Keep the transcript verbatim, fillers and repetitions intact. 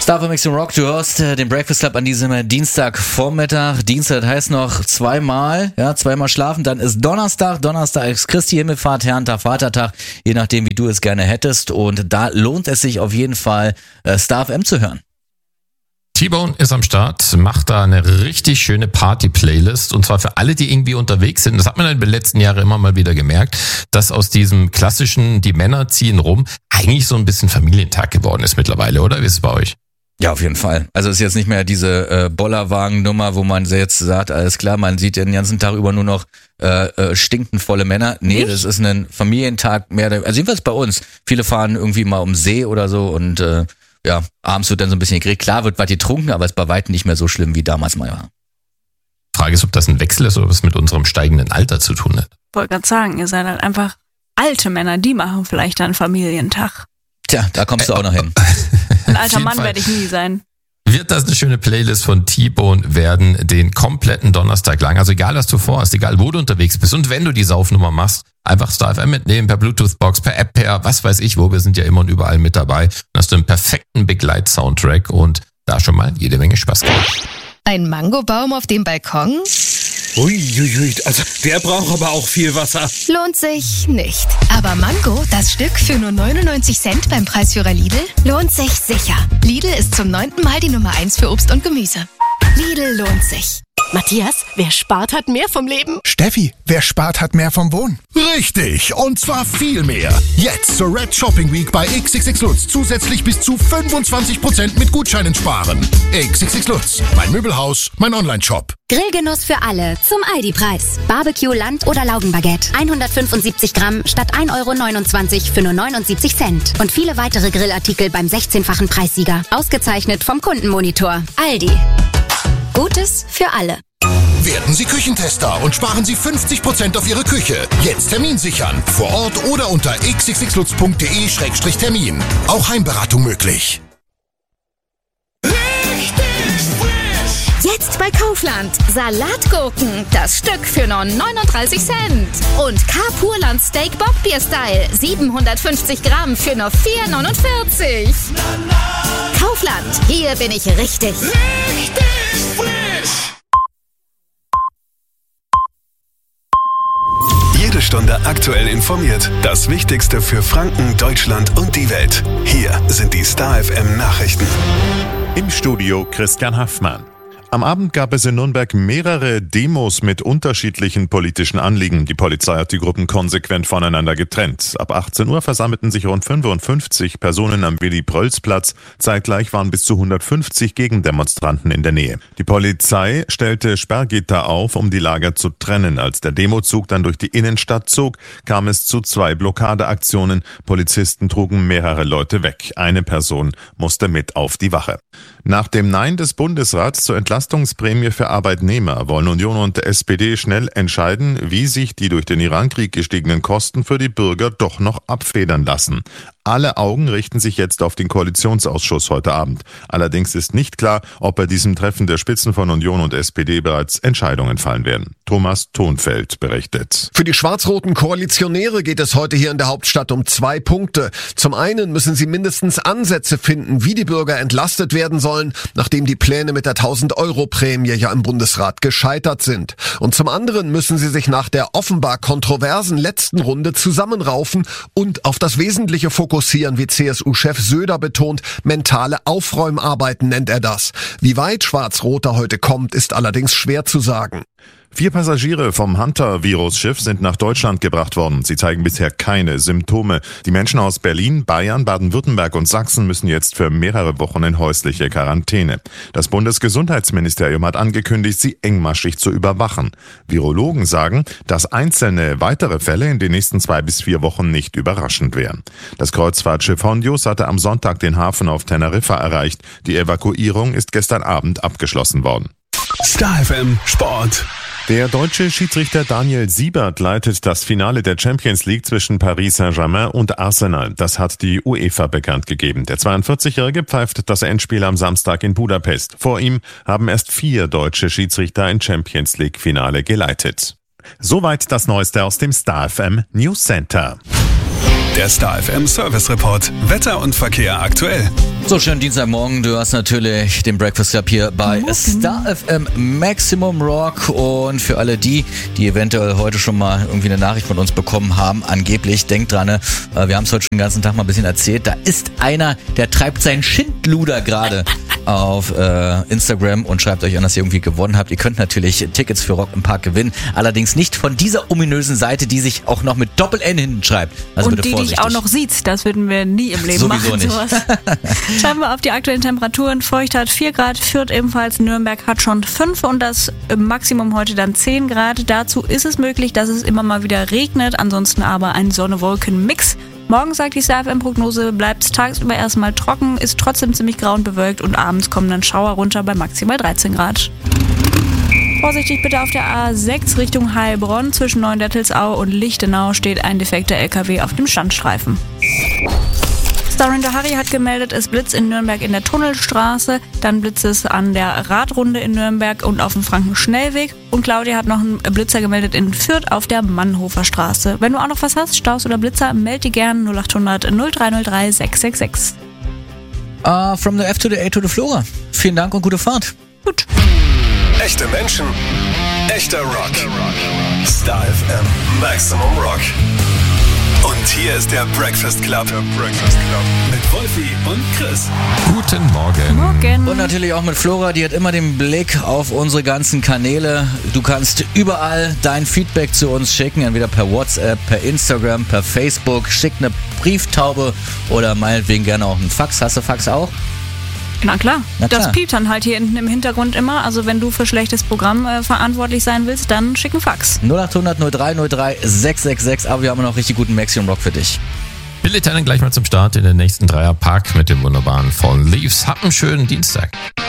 Star F M Mix and Rock, du hörst äh, den Breakfast Club an diesem Dienstagvormittag. Dienstag heißt noch zweimal, ja, zweimal schlafen. Dann ist Donnerstag, Donnerstag ist Christi Himmelfahrt, Herrentag, Vatertag, je nachdem, wie du es gerne hättest. Und da lohnt es sich auf jeden Fall, äh, Star F M zu hören. T-Bone ist am Start, macht da eine richtig schöne Party-Playlist und zwar für alle, die irgendwie unterwegs sind. Das hat man in den letzten Jahren immer mal wieder gemerkt, dass aus diesem klassischen, die Männer ziehen rum, eigentlich so ein bisschen Familientag geworden ist mittlerweile, oder? Wie ist es bei euch? Ja, auf jeden Fall. Also es ist jetzt nicht mehr diese äh, Bollerwagen-Nummer, wo man jetzt sagt, alles klar, man sieht den ganzen Tag über nur noch äh, äh, stinkend volle Männer. Nee, nicht? Das ist ein Familientag mehr, also jedenfalls bei uns. Viele fahren irgendwie mal um See oder so und äh, ja, abends wird dann so ein bisschen gekriegt. Klar wird was getrunken, aber es ist bei weitem nicht mehr so schlimm, wie damals mal war. Frage ist, ob das ein Wechsel ist oder was mit unserem steigenden Alter zu tun hat. Ich wollte gerade sagen, ihr seid halt einfach alte Männer, die machen vielleicht einen Familientag. Tja, da kommst du auch noch hin. Ein alter Mann werde ich nie sein. Wird das eine schöne Playlist von T-Bone werden, den kompletten Donnerstag lang. Also egal, was du vorhast, egal, wo du unterwegs bist. Und wenn du die Saufnummer machst, einfach Star F M mitnehmen, per Bluetooth-Box, per App, per was weiß ich wo. Wir sind ja immer und überall mit dabei. Dann hast du einen perfekten Begleit-Soundtrack und da schon mal jede Menge Spaß gehabt. Ein Mangobaum auf dem Balkon? Uiuiui, also der braucht aber auch viel Wasser. Lohnt sich nicht. Aber Mango, das Stück für nur neunundneunzig Cent beim Preisführer Lidl, lohnt sich sicher. Lidl ist zum neunten Mal die Nummer eins für Obst und Gemüse. Lidl lohnt sich. Matthias, wer spart, hat mehr vom Leben. Steffi, wer spart, hat mehr vom Wohnen. Richtig, und zwar viel mehr. Jetzt zur Red Shopping Week bei X X X Lutz zusätzlich bis zu fünfundzwanzig Prozent mit Gutscheinen sparen. X X X Lutz, mein Möbelhaus, mein Online-Shop. Grillgenuss für alle zum Aldi-Preis. Barbecue, Land- oder Laugenbaguette. hundertfünfundsiebzig Gramm statt ein Euro neunundzwanzig für nur neunundsiebzig Cent. Und viele weitere Grillartikel beim sechzehnfachen Preissieger. Ausgezeichnet vom Kundenmonitor. Aldi. Gutes für alle. Werden Sie Küchentester und sparen Sie fünfzig Prozent auf Ihre Küche. Jetzt Termin sichern. Vor Ort oder unter x x x lutz punkt d e Schrägstrich Termin. Auch Heimberatung möglich. Jetzt bei Kaufland. Salatgurken. Das Stück für nur neununddreißig Cent. Und K-Purland Steak Bockbier Style. siebenhundertfünfzig Gramm für nur vier neunundvierzig. Kaufland. Hier bin ich richtig. Richtig frisch. Jede Stunde aktuell informiert. Das Wichtigste für Franken, Deutschland und die Welt. Hier sind die Star F M Nachrichten. Im Studio Christian Haffmann. Am Abend gab es in Nürnberg mehrere Demos mit unterschiedlichen politischen Anliegen. Die Polizei hat die Gruppen konsequent voneinander getrennt. Ab achtzehn Uhr versammelten sich rund fünfundfünfzig Personen am Willy-Prölz-Platz. Zeitgleich waren bis zu hundertfünfzig Gegendemonstranten in der Nähe. Die Polizei stellte Sperrgitter auf, um die Lager zu trennen. Als der Demozug dann durch die Innenstadt zog, kam es zu zwei Blockadeaktionen. Polizisten trugen mehrere Leute weg. Eine Person musste mit auf die Wache. Nach dem Nein des Bundesrats zur Entlastungsprämie für Arbeitnehmer wollen Union und S P D schnell entscheiden, wie sich die durch den Irankrieg gestiegenen Kosten für die Bürger doch noch abfedern lassen. Alle Augen richten sich jetzt auf den Koalitionsausschuss heute Abend. Allerdings ist nicht klar, ob bei diesem Treffen der Spitzen von Union und S P D bereits Entscheidungen fallen werden. Thomas Thonfeld berichtet. Für die schwarz-roten Koalitionäre geht es heute hier in der Hauptstadt um zwei Punkte. Zum einen müssen sie mindestens Ansätze finden, wie die Bürger entlastet werden sollen, nachdem die Pläne mit der tausend-Euro-Prämie ja im Bundesrat gescheitert sind. Und zum anderen müssen sie sich nach der offenbar kontroversen letzten Runde zusammenraufen und auf das Wesentliche fokussieren, wie C S U-Chef Söder betont. Mentale Aufräumarbeiten nennt er das. Wie weit Schwarz-Roter heute kommt, ist allerdings schwer zu sagen. Vier Passagiere vom Hunter-Virus-Schiff sind nach Deutschland gebracht worden. Sie zeigen bisher keine Symptome. Die Menschen aus Berlin, Bayern, Baden-Württemberg und Sachsen müssen jetzt für mehrere Wochen in häusliche Quarantäne. Das Bundesgesundheitsministerium hat angekündigt, sie engmaschig zu überwachen. Virologen sagen, dass einzelne weitere Fälle in den nächsten zwei bis vier Wochen nicht überraschend wären. Das Kreuzfahrtschiff Hondius hatte am Sonntag den Hafen auf Teneriffa erreicht. Die Evakuierung ist gestern Abend abgeschlossen worden. Star F M Sport. Der deutsche Schiedsrichter Daniel Siebert leitet das Finale der Champions League zwischen Paris Saint-Germain und Arsenal. Das hat die UEFA bekannt gegeben. Der zweiundvierzigjährige pfeift das Endspiel am Samstag in Budapest. Vor ihm haben erst vier deutsche Schiedsrichter ein Champions League Finale geleitet. Soweit das Neueste aus dem Star F M News Center. Der Star F M Service Report. Wetter und Verkehr aktuell. So, schönen Dienstagmorgen. Du hast natürlich den Breakfast Club hier bei Morgen. Star F M Maximum Rock. Und für alle die, die eventuell heute schon mal irgendwie eine Nachricht von uns bekommen haben, angeblich, denkt dran, äh, wir haben es heute schon den ganzen Tag mal ein bisschen erzählt, da ist einer, der treibt seinen Schindluder gerade auf äh, Instagram und schreibt euch an, dass ihr irgendwie gewonnen habt. Ihr könnt natürlich Tickets für Rock im Park gewinnen, allerdings nicht von dieser ominösen Seite, die sich auch noch mit Doppel-N hinten schreibt. Also und bitte die vorsichtig. dich auch noch sieht, das würden wir nie im Leben Sowieso machen. nicht. Sowas. Schauen wir auf die aktuellen Temperaturen. Feucht hat vier Grad, Fürth ebenfalls, Nürnberg hat schon fünf und das Maximum heute dann zehn Grad. Dazu ist es möglich, dass es immer mal wieder regnet, ansonsten aber ein Sonne-Wolken-Mix. Morgen, sagt die Star F M-Prognose, bleibt es tagsüber erstmal trocken, ist trotzdem ziemlich grau und bewölkt und abends kommen dann Schauer runter bei maximal dreizehn Grad. Vorsichtig bitte auf der A sechs Richtung Heilbronn. Zwischen Neuendettelsau und Lichtenau steht ein defekter L K W auf dem Standstreifen. Star Ranger Harry hat gemeldet, es blitzt in Nürnberg in der Tunnelstraße, dann blitzt es an der Radrunde in Nürnberg und auf dem Frankenschnellweg. Und Claudia hat noch einen Blitzer gemeldet in Fürth auf der Mannhofer Straße. Wenn du auch noch was hast, Staus oder Blitzer, meld die gern null acht hundert null drei null drei sechs sechs sechs. Uh, from the F to the A to the Flora. Vielen Dank und gute Fahrt. Gut. Echte Menschen, echter Rock. Star F M Maximum Rock. Und hier ist der Breakfast Club. Der Breakfast Club. Mit Wolfi und Chris. Guten Morgen. Morgen. Und natürlich auch mit Flora, die hat immer den Blick auf unsere ganzen Kanäle. Du kannst überall dein Feedback zu uns schicken, entweder per WhatsApp, per Instagram, per Facebook. Schick eine Brieftaube oder meinetwegen gerne auch einen Fax. Hast du Fax auch? Na klar. Na klar. Das piept dann halt hier hinten im Hintergrund immer. Also wenn du für schlechtes Programm äh, verantwortlich sein willst, dann schick einen Fax. null acht hundert null drei null drei sechs sechs sechs. Aber wir haben noch richtig guten Maximum Rock für dich. Billy Tannen gleich mal zum Start in den nächsten Dreierpack mit dem wunderbaren Fallen Leaves. Habt einen schönen Dienstag.